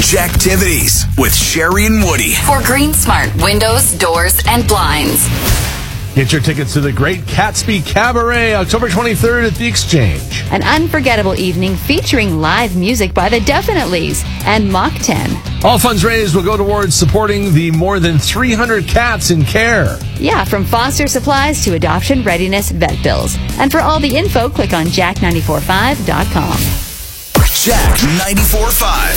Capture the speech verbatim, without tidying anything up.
Jacktivities with Sherry and Woody. For Green Smart Windows, Doors, and Blinds. Get your tickets to the Great Catsby Cabaret, October twenty-third at the Exchange. An unforgettable evening featuring live music by the Definitelys and Mach ten. All funds raised will go towards supporting the more than three hundred cats in care. Yeah, from foster supplies to adoption readiness vet bills. And for all the info, click on jack nine four five dot com. Jack ninety-four point five.